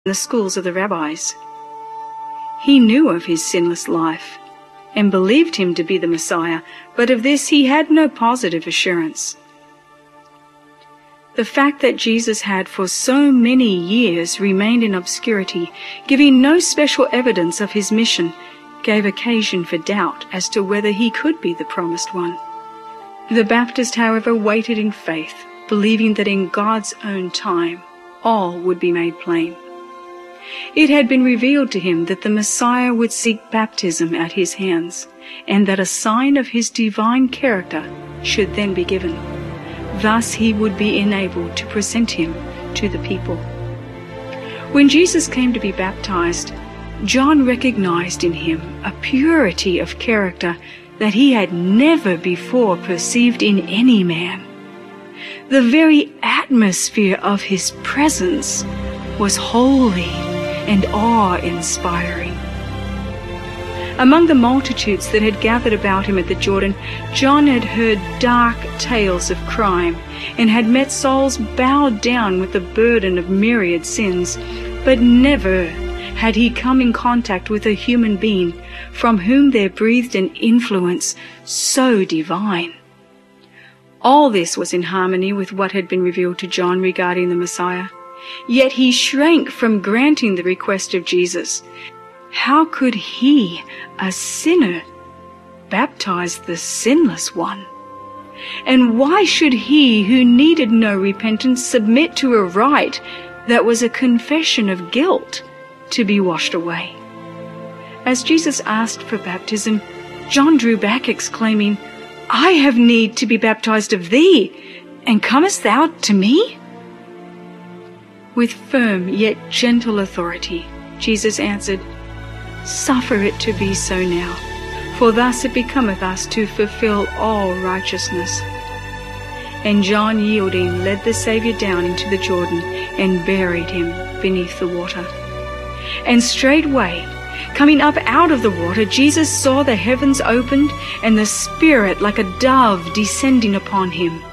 the schools of the rabbis. He knew of his sinless life and believed him to be the Messiah, but of this he had no positive assurance. The fact that Jesus had for so many years remained in obscurity, giving no special evidence of his mission, gave occasion for doubt as to whether he could be the promised one. The Baptist, however, waited in faith, believing that in God's own time all would be made plain. It had been revealed to him that the Messiah would seek baptism at his hands, and that a sign of his divine character should then be given. Thus he would be enabled to present him to the people. When Jesus came to be baptized, John recognized in him a purity of character that he had never before perceived in any man. The very atmosphere of his presence was holy and awe-inspiring. Among the multitudes that had gathered about him at the Jordan, John had heard dark tales of crime and had met souls bowed down with the burden of myriad sins, but never had he come in contact with a human being from whom there breathed an influence so divine. All this was in harmony with what had been revealed to John regarding the Messiah. Yet he shrank from granting the request of Jesus. How could he, a sinner, baptize the sinless one? And why should he, who needed no repentance, submit to a rite that was a confession of guilt to be washed away? As Jesus asked for baptism, John drew back, exclaiming, "I have need to be baptized of thee, and comest thou to me?" With firm yet gentle authority, Jesus answered, "Suffer it to be so now, for thus it becometh us to fulfill all righteousness." And John, yielding, led the Saviour down into the Jordan and buried him beneath the water. And straightway, coming up out of the water, Jesus saw the heavens opened and the Spirit like a dove descending upon him.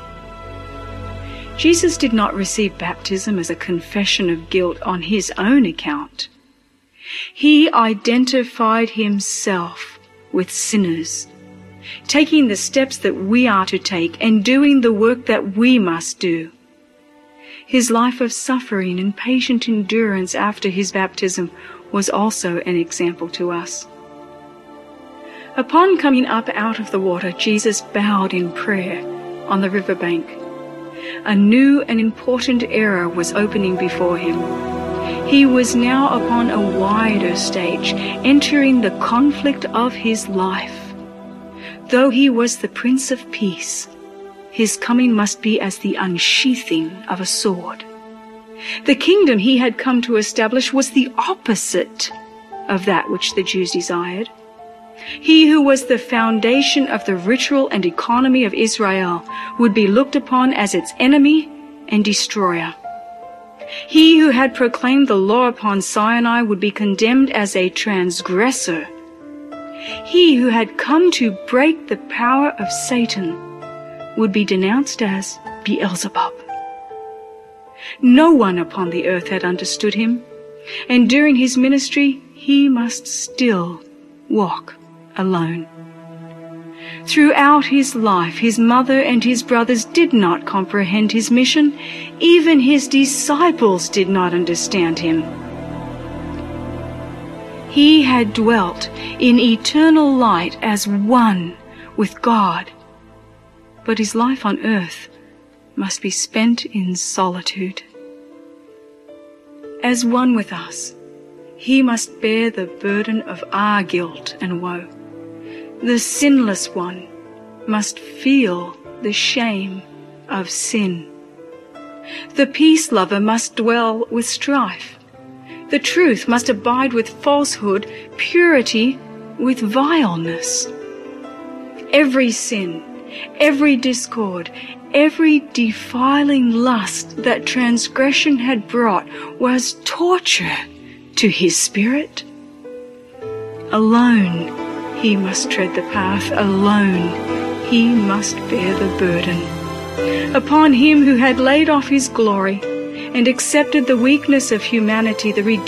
Jesus did not receive baptism as a confession of guilt on his own account. He identified himself with sinners, taking the steps that we are to take and doing the work that we must do. His life of suffering and patient endurance after his baptism was also an example to us. Upon coming up out of the water, Jesus bowed in prayer on the riverbank. A new and important era was opening before him. He was now upon a wider stage, entering the conflict of his life. Though he was the Prince of Peace, his coming must be as the unsheathing of a sword. The kingdom he had come to establish was the opposite of that which the Jews desired. He who was the foundation of the ritual and economy of Israel would be looked upon as its enemy and destroyer. He who had proclaimed the law upon Sinai would be condemned as a transgressor. He who had come to break the power of Satan would be denounced as Beelzebub. No one upon the earth had understood him, and during his ministry he must still walk alone. Throughout his life, his mother and his brothers did not comprehend his mission. Even his disciples did not understand him. He had dwelt in eternal light as one with God, but his life on earth must be spent in solitude. As one with us, he must bear the burden of our guilt and woe. The sinless one must feel the shame of sin. The peace lover must dwell with strife. The truth must abide with falsehood, purity with vileness. Every sin, every discord, every defiling lust that transgression had brought was torture to his spirit. Alone he must tread the path, alone he must bear the burden. Upon him who had laid off his glory and accepted the weakness of humanity, the